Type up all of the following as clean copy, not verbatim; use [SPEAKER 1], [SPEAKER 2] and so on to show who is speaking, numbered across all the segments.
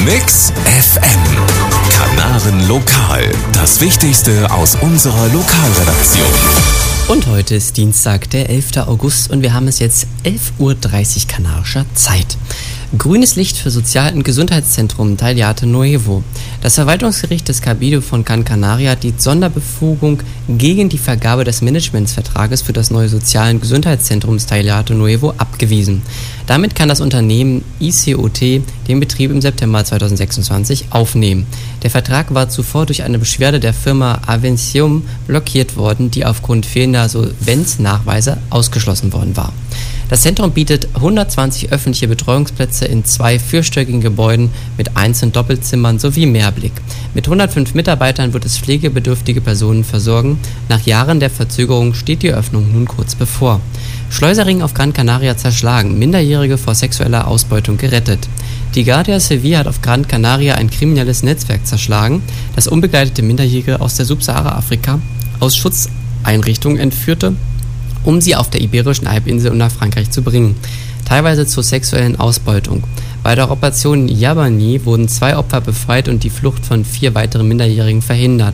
[SPEAKER 1] Mix FM. Kanaren Lokal. Das Wichtigste aus unserer Lokalredaktion.
[SPEAKER 2] Und heute ist Dienstag, der 11. August und wir haben es jetzt 11.30 Uhr kanarischer Zeit. Grünes Licht für Sozial- und Gesundheitszentrum Tayllate Nuevo. Das Verwaltungsgericht des Cabildo von Gran Canaria hat die Sonderbefugung gegen die Vergabe des Managementsvertrages für das neue Sozial- und Gesundheitszentrum Tayllate Nuevo abgewiesen. Damit kann das Unternehmen ICOT den Betrieb im September 2026 aufnehmen. Der Vertrag war zuvor durch eine Beschwerde der Firma Avencium blockiert worden, die aufgrund fehlender Solvenznachweise ausgeschlossen worden war. Das Zentrum bietet 120 öffentliche Betreuungsplätze in 2 vierstöckigen Gebäuden mit einzelnen Doppelzimmern sowie Mehrblick. Mit 105 Mitarbeitern wird es pflegebedürftige Personen versorgen. Nach Jahren der Verzögerung steht die Eröffnung nun kurz bevor. Schleuserring auf Gran Canaria zerschlagen, Minderjährige vor sexueller Ausbeutung gerettet. Die Guardia Civil hat auf Gran Canaria ein kriminelles Netzwerk zerschlagen, das unbegleitete Minderjährige aus der Subsahara-Afrika aus Schutzeinrichtungen entführte, um sie auf der Iberischen Halbinsel und nach Frankreich zu bringen, teilweise zur sexuellen Ausbeutung. Bei der Operation Yabani wurden 2 Opfer befreit und die Flucht von 4 weiteren Minderjährigen verhindert.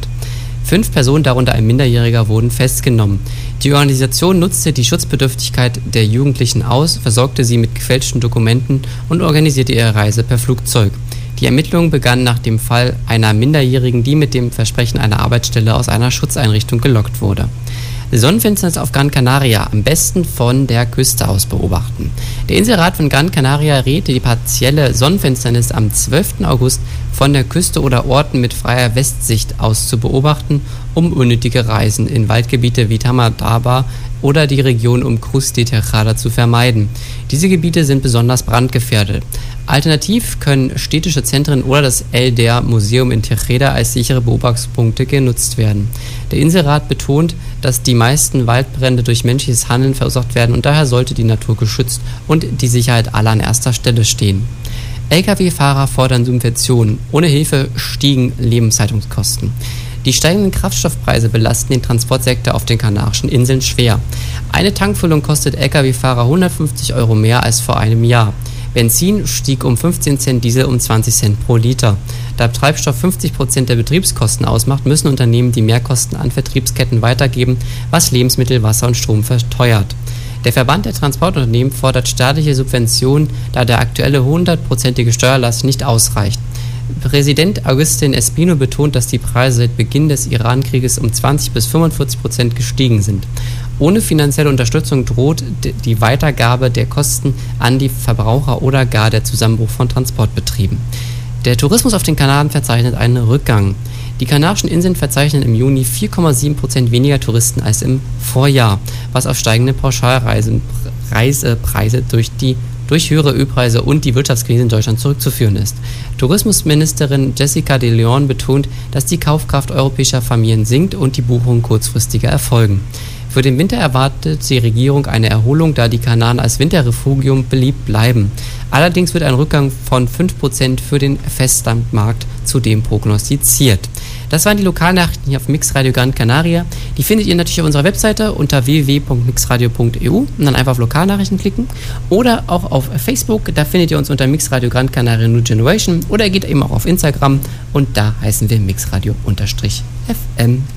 [SPEAKER 2] 5 Personen, darunter ein Minderjähriger, wurden festgenommen. Die Organisation nutzte die Schutzbedürftigkeit der Jugendlichen aus, versorgte sie mit gefälschten Dokumenten und organisierte ihre Reise per Flugzeug. Die Ermittlungen begannen nach dem Fall einer Minderjährigen, die mit dem Versprechen einer Arbeitsstelle aus einer Schutzeinrichtung gelockt wurde. Sonnenfinsternis auf Gran Canaria am besten von der Küste aus beobachten. Der Inselrat von Gran Canaria rät, die partielle Sonnenfinsternis am 12. August von der Küste oder Orten mit freier Westsicht aus zu beobachten, um unnötige Reisen in Waldgebiete wie Tamadaba oder die Region um Cruz de Tejada zu vermeiden. Diese Gebiete sind besonders brandgefährdet. Alternativ können städtische Zentren oder das El-Der Museum in Tejeda als sichere Beobachtungspunkte genutzt werden. Der Inselrat betont, dass die meisten Waldbrände durch menschliches Handeln verursacht werden und daher sollte die Natur geschützt und die Sicherheit aller an erster Stelle stehen. Lkw-Fahrer fordern Subventionen. Ohne Hilfe stiegen Lebenshaltungskosten. Die steigenden Kraftstoffpreise belasten den Transportsektor auf den Kanarischen Inseln schwer. Eine Tankfüllung kostet Lkw-Fahrer 150 € mehr als vor einem Jahr. Benzin stieg um 15 Cent, Diesel um 20 Cent pro Liter. Da Treibstoff 50% der Betriebskosten ausmacht, müssen Unternehmen die Mehrkosten an Vertriebsketten weitergeben, was Lebensmittel, Wasser und Strom verteuert. Der Verband der Transportunternehmen fordert staatliche Subventionen, da der aktuelle 100%ige Steuerlast nicht ausreicht. Präsident Agustín Espino betont, dass die Preise seit Beginn des Iran-Krieges um 20-45% gestiegen sind. Ohne finanzielle Unterstützung droht die Weitergabe der Kosten an die Verbraucher oder gar der Zusammenbruch von Transportbetrieben. Der Tourismus auf den Kanaren verzeichnet einen Rückgang. Die Kanarischen Inseln verzeichnen im Juni 4,7% weniger Touristen als im Vorjahr, was auf steigende Pauschalreisepreise durch höhere Ölpreise und die Wirtschaftskrise in Deutschland zurückzuführen ist. Tourismusministerin Jessica de Leon betont, dass die Kaufkraft europäischer Familien sinkt und die Buchungen kurzfristiger erfolgen. Für den Winter erwartet die Regierung eine Erholung, da die Kanaren als Winterrefugium beliebt bleiben. Allerdings wird ein Rückgang von 5% für den Festlandmarkt zudem prognostiziert. Das waren die Lokalnachrichten hier auf Mixradio Gran Canaria. Die findet ihr natürlich auf unserer Webseite unter www.mixradio.eu und dann einfach auf Lokalnachrichten klicken. Oder auch auf Facebook, da findet ihr uns unter Mixradio Gran Canaria New Generation. Oder ihr geht eben auch auf Instagram und da heißen wir Mixradio_FM.